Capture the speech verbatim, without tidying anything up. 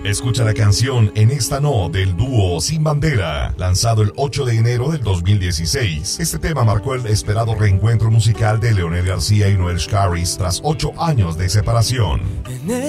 Escucha la canción En Esta No del dúo Sin Bandera, lanzado el ocho de enero del dos mil dieciséis. Este tema marcó el esperado reencuentro musical de Leonel García y Noel Schajris tras ocho años de separación.